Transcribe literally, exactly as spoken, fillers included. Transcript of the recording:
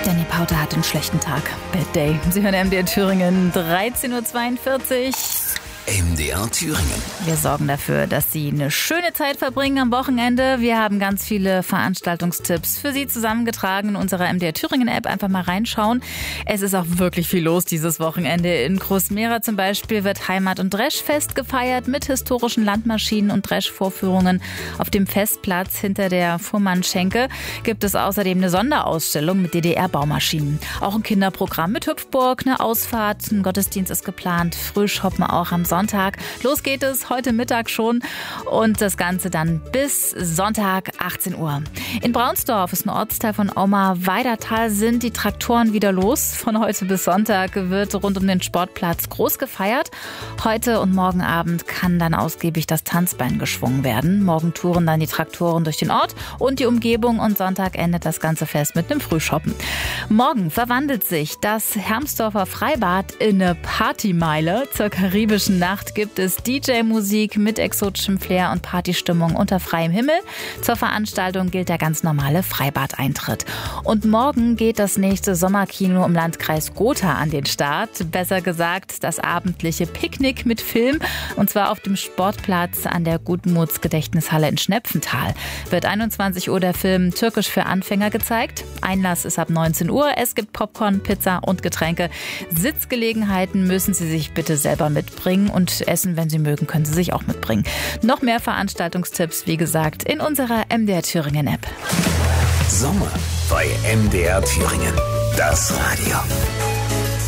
Danny Pauter hat einen schlechten Tag. Bad Day. Sie hören M D R Thüringen, dreizehn Uhr zweiundvierzig. M D R Thüringen. Wir sorgen dafür, dass Sie eine schöne Zeit verbringen am Wochenende. Wir haben ganz viele Veranstaltungstipps für Sie zusammengetragen in unserer M D R Thüringen App. Einfach mal reinschauen. Es ist auch wirklich viel los dieses Wochenende. In Großmehra zum Beispiel wird Heimat- und Dreschfest gefeiert mit historischen Landmaschinen und Dreschvorführungen. Auf dem Festplatz hinter der Fuhrmannschenke gibt es außerdem eine Sonderausstellung mit D D R-Baumaschinen. Auch ein Kinderprogramm mit Hüpfburg, eine Ausfahrt, ein Gottesdienst ist geplant, Frühshoppen auch am Sonntag. Sonntag. Los geht es heute Mittag schon und das Ganze dann bis Sonntag achtzehn Uhr. In Braunsdorf ist ein Ortsteil von Auma-Weidertal, sind die Traktoren wieder los. Von heute bis Sonntag wird rund um den Sportplatz groß gefeiert. Heute und morgen Abend kann dann ausgiebig das Tanzbein geschwungen werden. Morgen touren dann die Traktoren durch den Ort und die Umgebung und Sonntag endet das ganze Fest mit einem Frühshoppen. Morgen verwandelt sich das Hermsdorfer Freibad in eine Partymeile. Zur karibischen Nacht gibt es D J-Musik mit exotischem Flair und Partystimmung unter freiem Himmel. Zur Veranstaltung gilt der ganz normale Freibadeintritt. Und morgen geht das nächste Sommerkino im Landkreis Gotha an den Start. Besser gesagt, das abendliche Picknick mit Film. Und zwar auf dem Sportplatz an der Gutmuts-Gedächtnishalle in Schnepfenthal. Wird einundzwanzig Uhr der Film Türkisch für Anfänger gezeigt. Einlass ist ab neunzehn Uhr. Es gibt Popcorn, Pizza und Getränke. Sitzgelegenheiten müssen Sie sich bitte selber mitbringen. Und Essen, wenn Sie mögen, können Sie sich auch mitbringen. Noch mehr Veranstaltungstipps, wie gesagt, in unserer M D R Thüringen App. Sommer bei M D R Thüringen. Das Radio.